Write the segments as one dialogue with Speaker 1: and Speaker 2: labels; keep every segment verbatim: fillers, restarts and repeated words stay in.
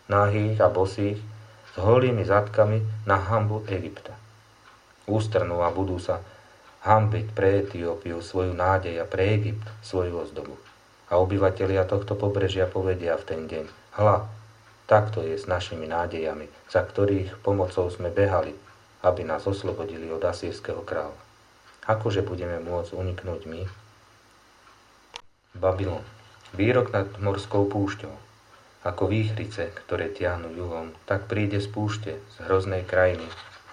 Speaker 1: nahých a bosých, s holými zadkami na hanbu Egypta. Ústrnú a budú sa hanbiť pre Etiópiu svoju nádej a pre Egypt svoju ozdobu. A obyvatelia tohto pobrežia povedia v ten deň: hľa, takto je s našimi nádejami, za ktorých pomocou sme behali, aby nás oslobodili od asýrskeho kráľa. Akože budeme môcť uniknúť my? Babylon. Výrok nad morskou púšťou. Ako výchrice, ktoré tiahnu juhom, tak príde z púšte, z hroznej krajiny.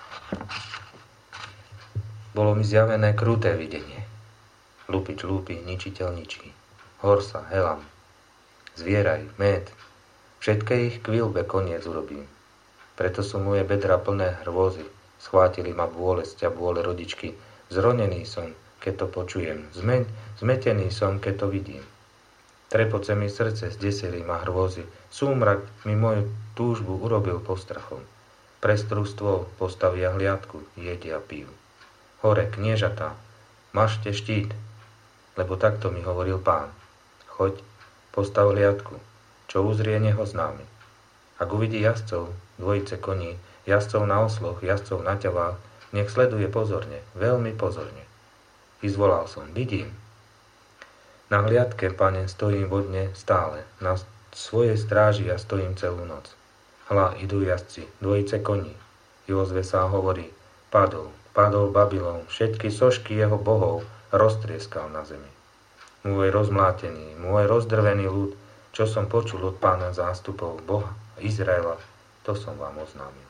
Speaker 1: Bolo mi zjavené kruté videnie. Lupič lúpi, ničiteľ ničí. Horsa, Helam, zvieraj, méd, všetké ich kvilbe koniec urobím. Preto sú moje bedra plné hrôzy, schvátili ma bôlesť a bôle rodičky. Zronený som, keď to počujem, Zmeň, zmetený som, keď to vidím. Trepoce mi srdce, zdesili ma hrôzy, súmrak mi moju túžbu urobil postrachom. Prestrú stôl, postavia hliadku, jedia pijú. Hore, kniežatá, mažte štít, lebo takto mi hovoril Pán. Choď, postav hliadku, čo uzrie neznámy. Ak uvidí jazdcov, dvojice koní, jazdcov na osloch, jazdcov na ťavách, nech sleduje pozorne, veľmi pozorne. Vyzvolal som, vidím. Na hliadke, Pane, stojím vodne stále, na svojej stráži ja stojím celú noc. Hľa, idú jazdci, dvojice koní. Jozue sa hovorí, padol, padol Babylon, všetky sošky jeho bohov roztrieskal na zemi. Môj rozmlátený, môj rozdrvený ľud, čo som počul od Pána zástupov, Boha Izraela, to som vám oznámil.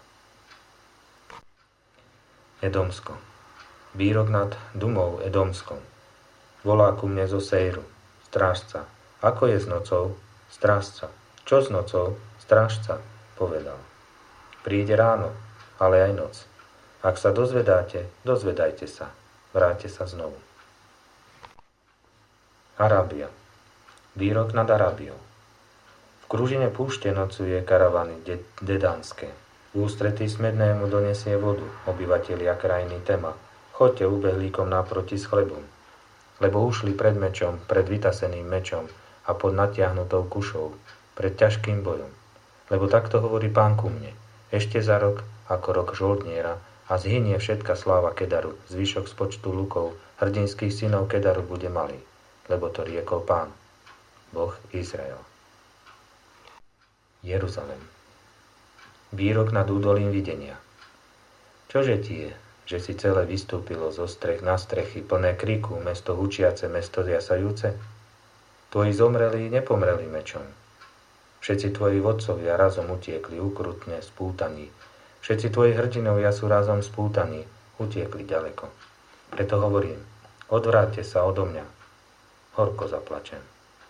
Speaker 1: Edomsko. Výrok nad Dumou Edomskom. Volá ku mne zo Sejru, strážca. Ako je s nocou? Strážca. Čo s nocou? Strážca, povedal. Príde ráno, ale aj noc. Ak sa dozvedáte, dozvedajte sa. Vráťte sa znovu. Arábia. Výrok nad Arábiou. V kružine púšte nocuje karavany de- dedánske. V ústretí smednému donesie vodu, obyvatelia krajiny Tema. Choďte ubehlíkom naproti s chlebom. Lebo ušli pred mečom, pred vytaseným mečom a pod natiahnutou kušou, pred ťažkým bojom. Lebo takto hovorí Pán ku mne. Ešte za rok, ako rok žoldniera, a zhynie všetka sláva Kedaru, zvyšok z počtu lukov, hrdinských synov Kedaru bude malý, lebo to riekol Pán, Boh Izrael. Jeruzalem. Výrok nad údolím videnia. Čože ti je, že si celé vystúpilo zo strech na strechy, plné kríku, mesto hučiace, mesto jasajúce? Tvoji zomreli nepomreli mečom. Všetci tvoji vodcovia razom utiekli ukrutne spútaní. Všetci tvoji hrdinovia sú razom spútaní, utiekli ďaleko. Preto hovorím, odvráťte sa odo mňa. Horko zaplačem.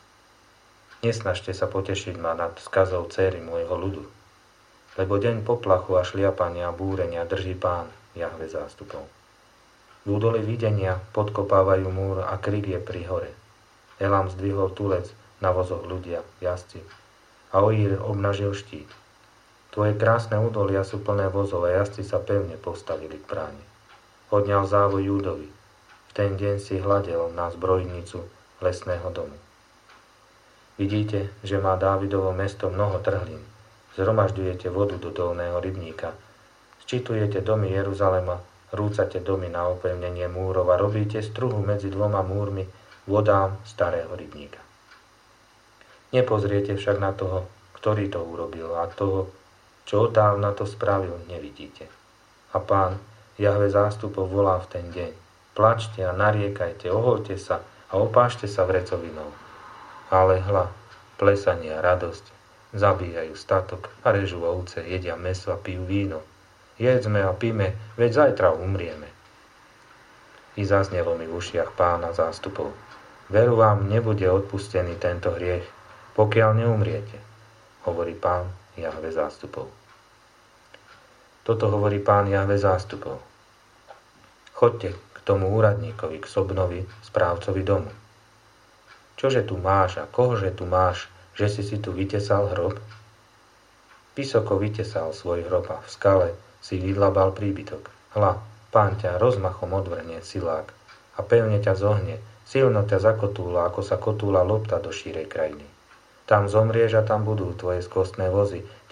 Speaker 1: Nesnažte sa potešiť ma nad skazou céry môjho ľudu, lebo deň poplachu a šliapania a búrenia drží Pán, Jahve zástupov. V údoli videnia podkopávajú múr a krik je pri hore. Elam zdvihol tulec, na vozoch ľudia, jazdci. A Oír obnažil štít. Tvoje krásne údolia sú plné vozov a jazdci sa pevne postavili k bráne. Odňal závoj Júdovi. V ten deň si hľadel na zbrojnicu lesného domu. Vidíte, že má Dávidovo mesto mnoho trhlín. Zhromažďujete vodu do dolného rybníka. Sčítujete domy Jeruzalema, rúcate domy na opevnenie múrov a robíte struhu medzi dvoma múrmi vodám starého rybníka. Nepozriete však na toho, ktorý to urobil, a toho, čo odávna to spravil, nevidíte. A Pán, Jahve zástupov, volá v ten deň. Plačte a nariekajte, oholte sa a opášte sa vrecovinou. Ale hľa, plesanie a radosť, zabíjajú statok a režú ovce, jedia mäso a pijú víno. Jedzme a píme, veď zajtra umrieme. I zaznelo mi v ušiach Pána zástupov. Veru vám nebude odpustený tento hriech, pokiaľ neumriete, hovorí Pán Jahve zástupov. Toto hovorí Pán Jahve zástupov. Choďte k tomu úradníkovi, k Sobnovi, správcovi domu. Čože tu máš a kohože tu máš, že si si tu vytesal hrob? Vysoko vytesal svoj hrob a v skale si vydlabal príbytok. Hľa, Pán ťa rozmachom odvrhne silák a pevne ťa zohne, silno ťa zakotúla, ako sa kotúla lopta do šírej krajiny. Tam zomrieš a tam budú tvoje skostné vozy,